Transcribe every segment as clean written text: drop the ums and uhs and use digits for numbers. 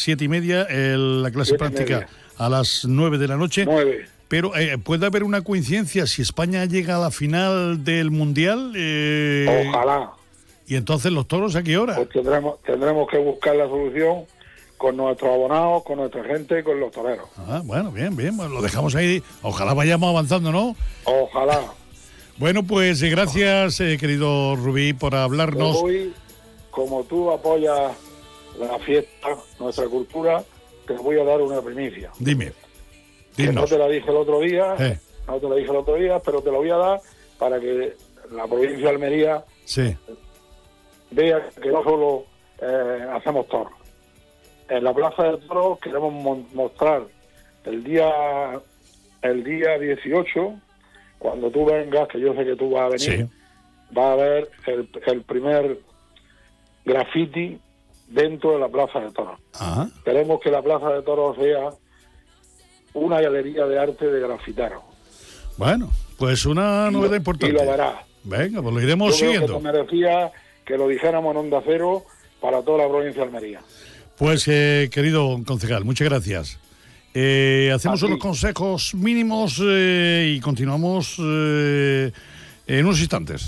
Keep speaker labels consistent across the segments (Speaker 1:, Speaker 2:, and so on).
Speaker 1: 7:30, la clase práctica a las 9 de la noche.
Speaker 2: 9.
Speaker 1: Pero ¿puede haber una coincidencia si España llega a la final del Mundial?
Speaker 2: Ojalá.
Speaker 1: ¿Y entonces los toros a qué hora?
Speaker 2: Pues tendremos que buscar la solución con nuestros abonados, con nuestra gente y con los toreros.
Speaker 1: Bueno, bien, pues lo dejamos ahí. Ojalá vayamos avanzando, ¿no?
Speaker 2: Ojalá.
Speaker 1: Bueno, pues gracias, querido Rubí, por hablarnos.
Speaker 2: Hoy, como tú apoyas la fiesta, nuestra cultura, te voy a dar una primicia.
Speaker 1: Dime.
Speaker 2: Que no te la dije el otro día, pero te lo voy a dar para que la provincia de Almería vea que no solo hacemos toros. En la Plaza de Toros queremos mostrar el día 18, cuando tú vengas, que yo sé que tú vas a venir, va a haber el primer graffiti dentro de la Plaza de Toros. Queremos que la Plaza de Toros sea una galería de arte de grafiteros.
Speaker 1: Bueno, pues una novedad importante.
Speaker 2: Y lo verás.
Speaker 1: Venga, pues lo iremos siguiendo.
Speaker 2: Yo creo que merecía que lo dijéramos en Onda Cero para toda la provincia de Almería.
Speaker 1: Pues, querido concejal, muchas gracias. Hacemos unos consejos mínimos y continuamos en unos instantes.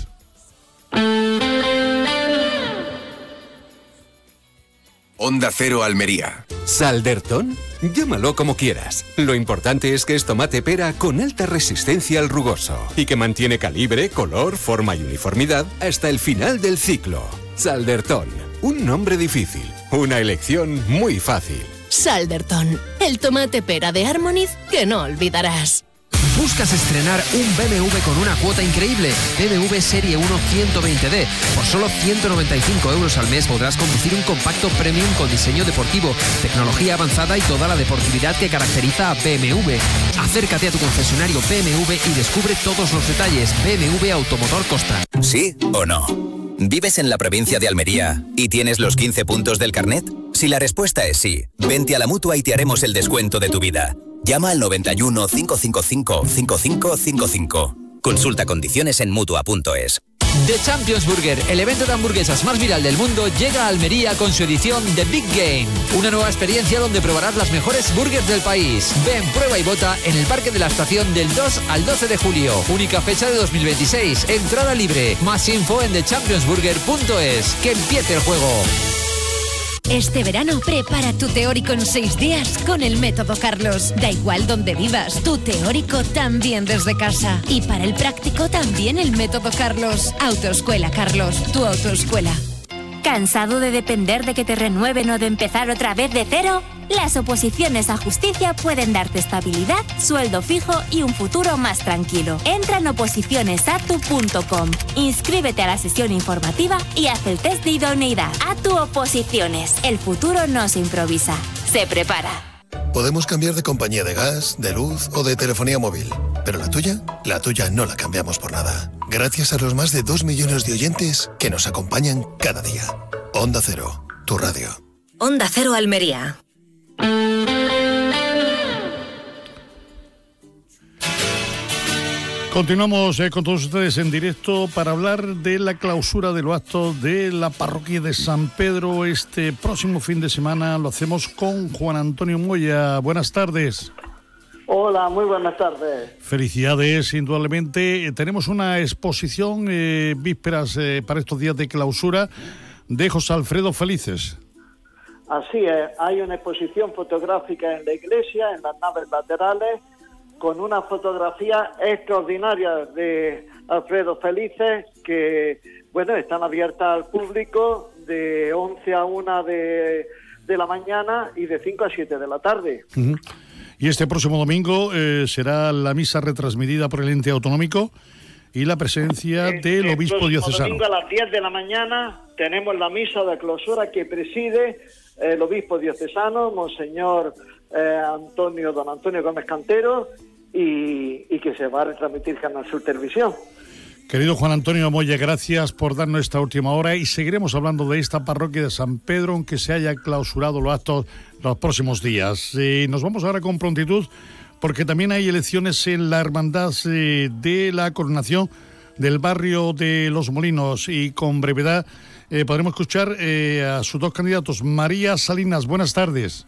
Speaker 3: Onda Cero Almería.
Speaker 4: ¿Saldertón? Llámalo como quieras. Lo importante es que es tomate pera con alta resistencia al rugoso y que mantiene calibre, color, forma y uniformidad hasta el final del ciclo. Saldertón. Un nombre difícil. Una elección muy fácil.
Speaker 5: Saldertón. El tomate pera de Harmoniz que no olvidarás.
Speaker 6: ¿Buscas estrenar un BMW con una cuota increíble? BMW Serie 1 120D. Por solo 195 € al mes podrás conducir un compacto premium con diseño deportivo, tecnología avanzada y toda la deportividad que caracteriza a BMW. Acércate a tu concesionario BMW y descubre todos los detalles. BMW Automotor Costa.
Speaker 7: ¿Sí o no? ¿Vives en la provincia de Almería y tienes los 15 puntos del carnet? Si la respuesta es sí, vente a la Mutua y te haremos el descuento de tu vida. Llama al 91 555 5555. Consulta condiciones en Mutua.es.
Speaker 8: The Champions Burger, el evento de hamburguesas más viral del mundo, llega a Almería con su edición The Big Game. Una nueva experiencia donde probarás las mejores burgers del país. Ven, prueba y vota en el Parque de la Estación del 2 al 12 de julio. Única fecha de 2026. Entrada libre. Más info en thechampionsburger.es. ¡Que empiece el juego!
Speaker 9: Este verano prepara tu teórico en 6 días con el método Carlos. Da igual donde vivas, tu teórico también desde casa. Y para el práctico también el método Carlos. Autoescuela Carlos, tu autoescuela.
Speaker 10: ¿Cansado de depender de que te renueven o de empezar otra vez de cero? Las oposiciones a justicia pueden darte estabilidad, sueldo fijo y un futuro más tranquilo. Entra en oposicionesatu.com, inscríbete a la sesión informativa y haz el test de idoneidad. ATU Oposiciones. El futuro no se improvisa, se prepara.
Speaker 11: Podemos cambiar de compañía de gas, de luz o de telefonía móvil, pero la tuya no la cambiamos por nada. Gracias a los más de 2 millones de oyentes que nos acompañan cada día. Onda Cero, tu radio.
Speaker 9: Onda Cero Almería.
Speaker 1: Continuamos con todos ustedes en directo para hablar de la clausura de los actos de la parroquia de San Pedro este próximo fin de semana. Lo hacemos con Juan Antonio Moya. Buenas tardes.
Speaker 12: Hola, muy buenas tardes.
Speaker 1: Felicidades, indudablemente. Tenemos una exposición vísperas para estos días de clausura de José Alfredo Felices.
Speaker 12: Así es, hay una exposición fotográfica en la iglesia, en las naves laterales, con una fotografía extraordinaria de Alfredo Felices que, bueno, están abiertas al público de 11 a 1 de la mañana y de 5 a 7 de la tarde.
Speaker 1: Uh-huh. Y este próximo domingo será la misa retransmitida por el ente autonómico y la presencia del obispo diocesano.
Speaker 12: Domingo a las 10 de la mañana tenemos la misa de clausura que preside el obispo diocesano, Monseñor don Antonio Gómez Cantero, y que se va a retransmitir Canal Sur Televisión.
Speaker 1: Querido Juan Antonio Moya, gracias por darnos esta última hora y seguiremos hablando de esta parroquia de San Pedro, aunque se haya clausurado los actos los próximos días. Nos vamos ahora con prontitud, porque también hay elecciones en la Hermandad de la Coronación del barrio de Los Molinos, y con brevedad podremos escuchar a sus dos candidatos. María Salinas, buenas tardes.